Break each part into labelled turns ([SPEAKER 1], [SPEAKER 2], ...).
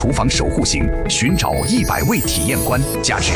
[SPEAKER 1] 厨房守护型，寻找100位体验官，价值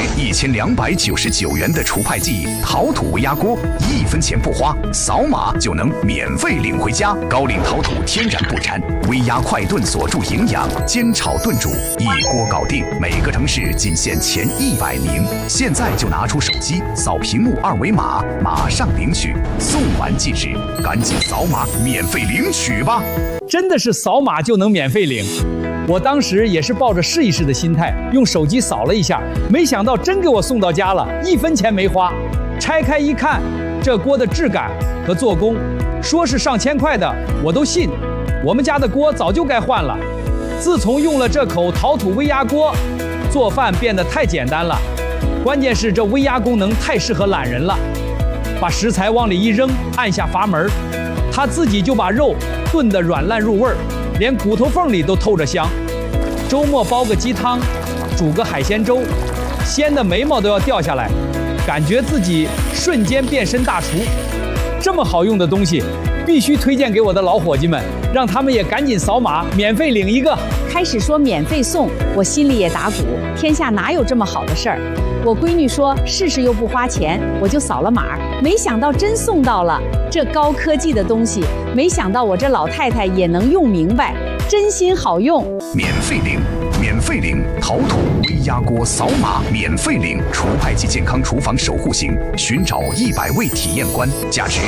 [SPEAKER 1] 1299元的除派记陶土微压锅，1分钱不花，扫码就能免费领回家。高岭陶土天然不粘，微压快炖锁住营养，煎炒炖煮一锅搞定。每个城市仅限前100名，现在就拿出手机扫屏幕2维码，马上领取，送完即止，赶紧扫码免费领取吧！
[SPEAKER 2] 真的是扫码就能免费领。我当时也是抱着试一试的心态，用手机扫了一下，没想到真给我送到家了，1分钱没花。拆开一看，这锅的质感和做工，说是上千块的，我都信。我们家的锅早就该换了。自从用了这口陶土微压锅，做饭变得太简单了。关键是这微压功能太适合懒人了，把食材往里一扔，按下阀门，它自己就把肉炖得软烂入味儿，连骨头缝里都透着香。周末煲个鸡汤，煮个海鲜粥，鲜的眉毛都要掉下来，感觉自己瞬间变身大厨。这么好用的东西，必须推荐给我的老伙计们，让他们也赶紧扫码免费领一个。
[SPEAKER 3] 开始说免费送，我心里也打鼓，天下哪有这么好的事儿？我闺女说试试又不花钱，我就扫了码，没想到真送到了。这高科技的东西，没想到我这老太太也能用明白，真心好用。
[SPEAKER 1] 免费领，免费领陶土微压锅，扫码免费领除派记健康厨房守护型，寻找100位体验官，价值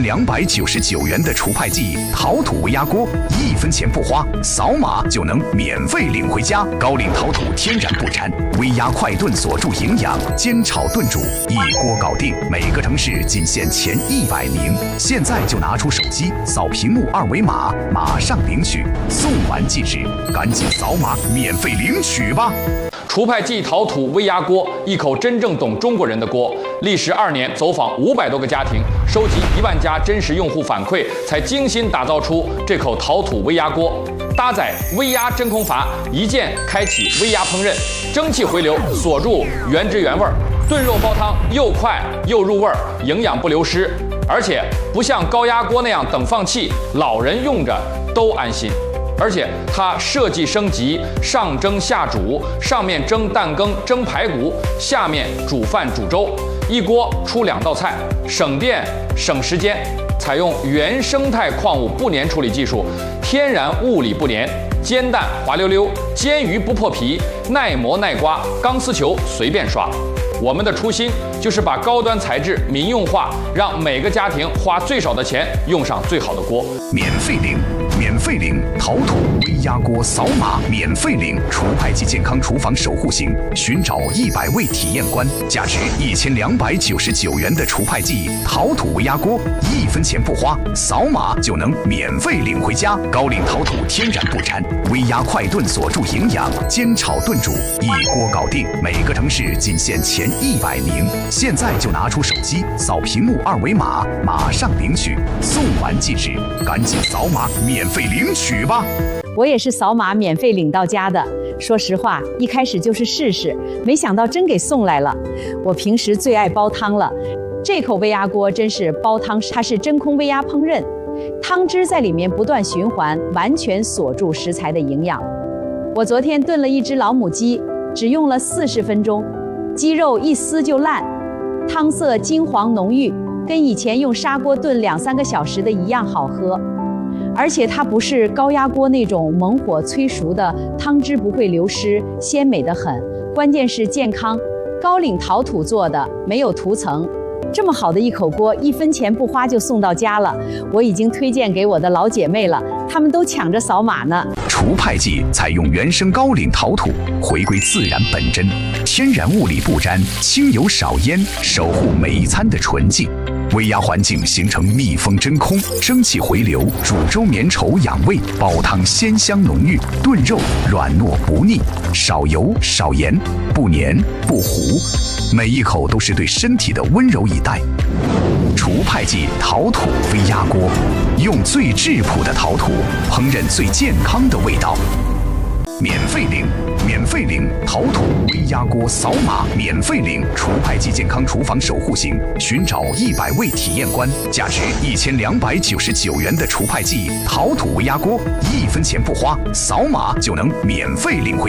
[SPEAKER 1] 1299元的除派记陶土微压锅，1分钱不花，扫码就能免费领回家。高岭陶土天然不粘，微压快炖锁住营养，煎炒炖煮一锅搞定。每个城市仅限前100名，现在就拿出手机扫屏幕2维码，马上领取，送完即止，赶紧扫码免费领取吧！
[SPEAKER 4] 除派记陶土微压锅，一口真正懂中国人的锅。历时2年，走访500多个家庭，收集1万家真实用户反馈，才精心打造出这口陶土微压锅。搭载微压真空阀，一键开启微压烹饪，蒸汽回流锁住原汁原味，炖肉煲汤又快又入味，营养不流失。而且不像高压锅那样等放气，老人用着都安心。而且它设计升级，上蒸下煮，上面蒸蛋羹、蒸排骨，下面煮饭煮粥，一锅出2道菜，省电省时间。采用原生态矿物不粘处理技术，天然物理不粘，煎蛋滑溜溜，煎鱼不破皮，耐磨耐刮，钢丝球随便刷。我们的初心就是把高端材质民用化，让每个家庭花最少的钱用上最好的锅。
[SPEAKER 1] 免费领，免费领陶土微压锅，扫码免费领除派记健康厨房守护型，寻找100位体验官，价值1299元的除派记陶土微压锅，1分钱不花，扫码就能免费领回家。高岭陶土天然不粘，微压快炖锁住营养，煎炒炖煮一锅搞定。每个城市仅限前100名，现在就拿出手机扫屏幕2维码，马上领取，送完即止，赶紧扫码免费领取吧！
[SPEAKER 3] 我也是扫码免费领到家的。说实话，一开始就是试试，没想到真给送来了。我平时最爱煲汤了，这口微压锅真是煲汤，它是真空微压烹饪，汤汁在里面不断循环，完全锁住食材的营养。我昨天炖了一只老母鸡，只用了40分钟，鸡肉一撕就烂，汤色金黄浓郁，跟以前用砂锅炖2-3个小时的一样好喝。而且它不是高压锅那种猛火催熟的，汤汁不会流失，鲜美得很。关键是健康，高岭陶土做的，没有涂层。这么好的一口锅，1分钱不花就送到家了。我已经推荐给我的老姐妹了，她们都抢着扫码呢。
[SPEAKER 1] 除派记采用原生高岭陶土，回归自然本真，天然物理不沾，轻油少烟，守护每一餐的纯净。微压环境形成密封真空，蒸汽回流，煮粥绵稠养胃，煲汤鲜香浓郁，炖肉软糯不腻，少油少盐，不黏不糊，每一口都是对身体的温柔以待。除派记陶土微压锅，用最质朴的陶土烹饪最健康的味道。免费领，免费领陶土微压锅，扫码免费领除派记健康厨房守护型，寻找100位体验官，价值1299元的除派记陶土微压锅，1分钱不花，扫码就能免费领回。